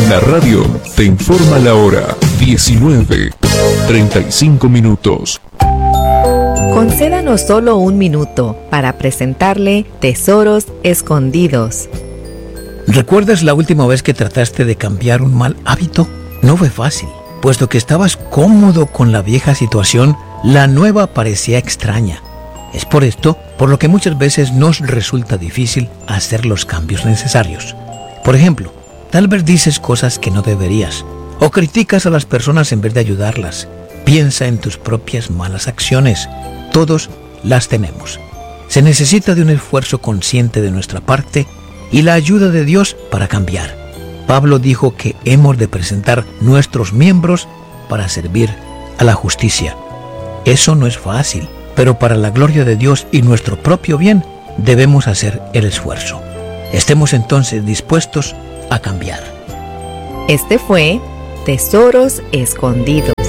La radio te informa la hora 19:35. Concédanos solo un minuto para presentarle Tesoros Escondidos. ¿Recuerdas la última vez que trataste de cambiar un mal hábito? No fue fácil, puesto que estabas cómodo con la vieja situación, la nueva parecía extraña. Es por esto por lo que muchas veces nos resulta difícil hacer los cambios necesarios. Por ejemplo, tal vez dices cosas que no deberías, o criticas a las personas en vez de ayudarlas. Piensa en tus propias malas acciones. Todos las tenemos. Se necesita de un esfuerzo consciente de nuestra parte y la ayuda de Dios para cambiar. Pablo dijo que hemos de presentar nuestros miembros para servir a la justicia. Eso no es fácil, pero para la gloria de Dios y nuestro propio bien debemos hacer el esfuerzo. Estemos entonces dispuestos a cambiar. Este fue Tesoros Escondidos.